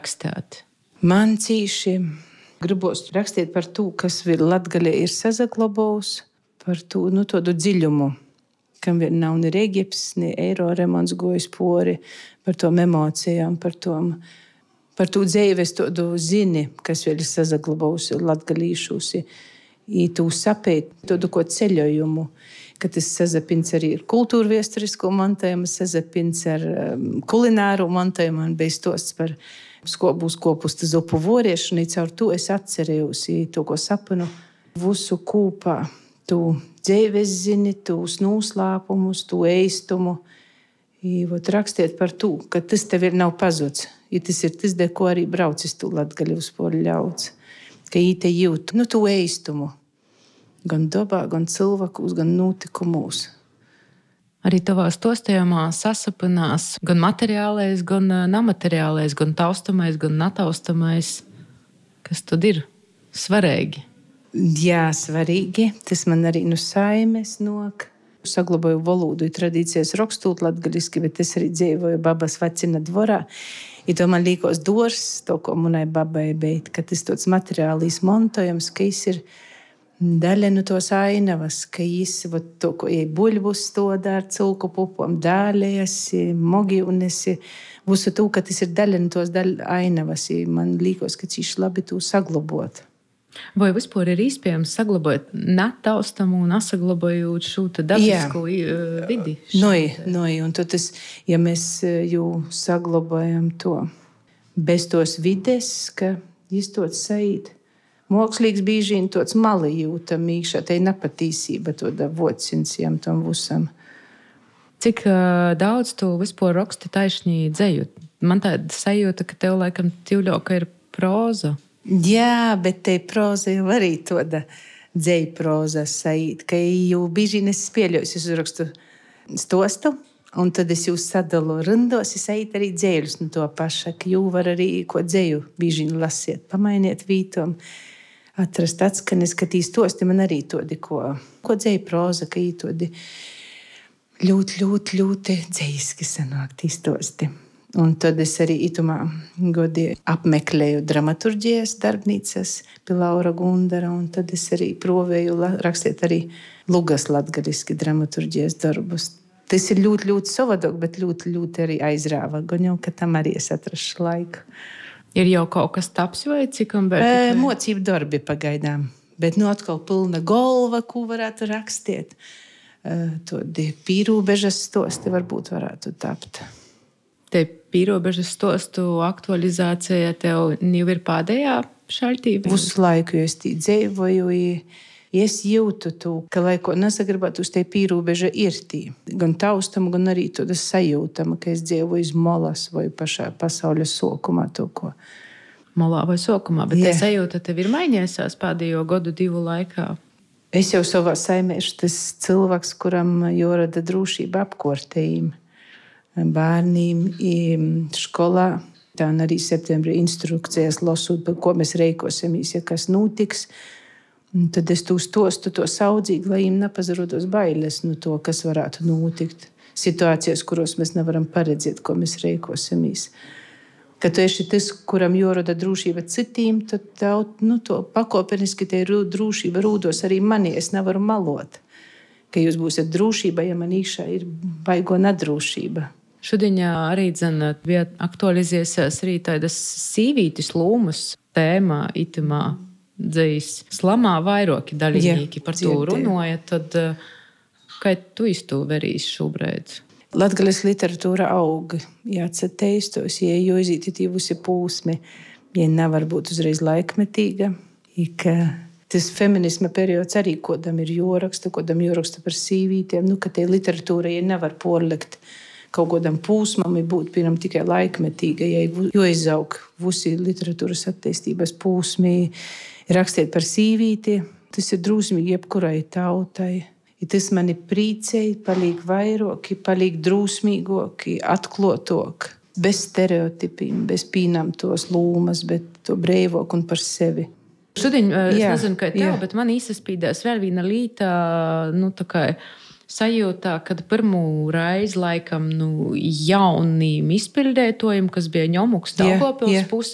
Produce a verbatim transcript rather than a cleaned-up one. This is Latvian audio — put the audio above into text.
rakstāt? Man cīši gribos rakstīt par to, kas vēl Latgalē ir sazaglabājis, par to, nu, tādu dziļumu, kam vēl nav ne Regips, ne eiro remonts gojis pori, par tom emocijām, par tom, par to dzīves tādu zini, kas vēl ir sazaglabājis latgalīšus, i tu sapēt tādu ko ceļojumu, ka tas sazapins arī ar kultūru viesturisko mantojumu, sazapins ar um, kulināru mantojumu, un bez tos par skobūs kopus uz upu voriešu, un caur to es atcerējos, to, ko sapinu, visu kūpā, tu dzīves zini, tus noslēpumus, tu eistumu, i vot rakstiet par to, ka tas tev ir nav pazuds, i tas ir tas, de ko arī braucis tu Latgali uz poļu ļauds, ka īte jūt, nu, tu eistumu, gan dabā, gan cilvēkus, gan notikumos. Arī tavā stostījumā sasapinās gan materiālais, gan nemateriālais, gan taustamais, gan netaustamais. Kas tad ir svarīgi? Jā, svarīgi. Tas man arī no saimes nok. Saglabāju valodu, tradīcijas rakstūt latgaliski, bet es arī dzīvoju babas vecina dvorā. I to man līkos dors, to, ko manai babai beit, ka tas tāds materiālīs montojums, ka jis ir daļa no tos ainavas, ka jis, vat, to, ko jai buļbus stodā ar cilku pupom, dālējasi, mogīunesi, visu to, ka tas ir daļa no tos daļa ainavas. I man līkos, ka cīši labi to saglabot. Vai vispār ir iespējams saglabāt netaustamu un saglabājot šo dabisku vidi? Noi, noi, un tad tas, ja mēs jau saglabājam to bez tos vides, ka jis tots saīt, mākslīgs bīži un tots mali jūtam mīkšā, tai nepatīsība to da vocinsiem tam visam. Cik uh, daudz tu vispār raksti taišņī dzeju? Man tāda sajūta, ka tev laikam tīvļoka ir proza. Jā, bet te proza jau arī tāda dzeju proza saīt, ka jau bīži nespēļos, es uzrakstu stostu, un tad es jūs sadalu rindos, es saīt arī dzēļus no to paša, ka jau var arī ko dzeju bīži lasiet, pamainiet vītom, atrast atskanis, ka tī stosti man arī tādi, ko, ko dzeju proza, ka jī tādi ļoti, ļoti, ļoti dzejiski sanāk tī stosti. Un tad es arī itumā godi apmeklēju dramaturģijas darbnīcas pie Laura Gundara, un tad es arī provēju rakstīt arī lugas latgaliski dramaturģijas darbus. Tas ir ļoti, ļoti savādāk, bet ļoti, ļoti arī aizrāva. Gan jau, ka tam arī es atrašu laiku. Ir jau kaut kas taps vai cikam vēl? E, mocību darbi pagaidām, bet nu atkal pilna golva, ko varētu rakstīt. E, Todi pīrūbežas stosti varbūt varētu tapt. Te pīrobežas stostu aktualizācija tev jau ir pēdējā šaltī? Visu laiku, jo es tī dzīvoju, es jūtu to, ka laiko nesagribētu uz te pīrobeža ir tī. Gan taustam, gan arī tāda sajūtama, ka es dzīvoju iz molas vai pašā pasaules sokumā to, ko. Molā vai sokumā, bet te sajūta tev ir mainījusies pēdējo gadu divu laikā? Es jau savā saimēšu tas cilvēks, kuram jārada drošība apkārtējiem. Bērniem skolā, tā arī septembrī instrukcijas lasot, ko mēs reikosimies, ja kas notiks. Tad es to stostu to saudzīgi, lai viņiem nepazarotos bailes no to, kas varētu notikt. Situācijas, kuros mēs nevaram paredzēt, ko mēs reikosimies. Kad tu esi tas, kuram jārada drošība citiem, tad tā, nu, to pakopeniski te drošība rūdos arī manī. Es nevaru malot, ka jūs būsiet drošība, ja man īkšā ir baigo nedrošība. Šodien arī dzene, bija aktualizēsies arī tādas sīvītis lūmas tēmā itimā dzīs slamā vairoki daļinieki par to runoja, tad kā tu iztū verīs šobrīd? Latgales literatūra aug, jāatceteistos, ja jo izīti tī visi pūsmi, ja nevar būt uzreiz laikmetīga, ka tas feminisma periods arī kodam ir joraksta, kodam joraksta par sīvītiem, nu, ka te literatūra, ja nevar porlikt kaut kādam pūsmam, ir būt piram tikai laikmetīga, ja jo izaug visi literatūras attīstības pūsmi, rakstiet par sīvīti, tas ir drūsmīgi jebkurai tautai. Ja tas mani prīcēja, palīk vairoki, palīk drūsmīgoki, atklotok, bez stereotipiem, bez pīnām tos lūmas, bet to breivok un par sevi. Šodien, es jā, nezinu, kā tev, jā. Bet man īsaspīdēs vēl viena līta, nu, tā kā sajūtā, kad pirmo reizi laikam nu, jaunīm izpildētojiem, kas bija ņomuks Daugavpils pusē,